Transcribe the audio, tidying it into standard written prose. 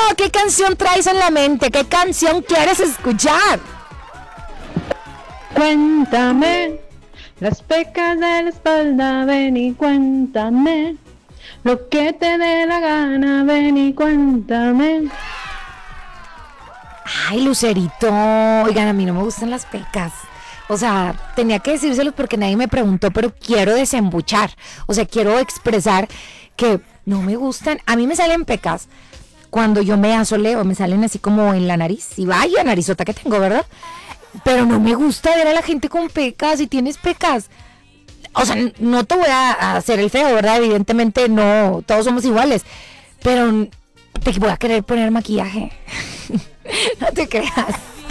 ¿Qué canción traes en la mente? ¿Qué canción quieres escuchar? Cuéntame las pecas de la espalda, ven y cuéntame lo que te dé la gana, ven y cuéntame. Ay, Lucerito, oigan, a mí no me gustan las pecas. O sea, tenía que decírselos porque nadie me preguntó, pero quiero desembuchar. O sea, quiero expresar que no me gustan. A mí me salen pecas cuando yo me asoleo, me salen así como en la nariz. Y vaya narizota que tengo, ¿verdad? Pero no me gusta ver a la gente con pecas. Si tienes pecas, o sea, no te voy a hacer el feo, ¿verdad? Evidentemente no, todos somos iguales. Pero te voy a querer poner maquillaje. No te creas.